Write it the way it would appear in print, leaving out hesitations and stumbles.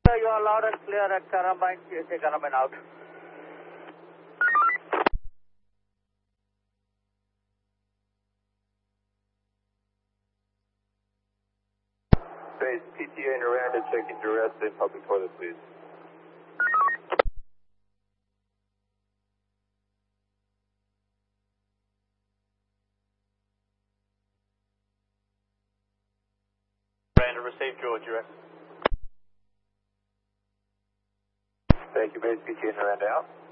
You are loud and clear at Carambine, CSA Carambine out. Base PTA Noranda checking duress in public toilet, please. Noranda, receive George, duress. Thank you, base PTA Noranda out.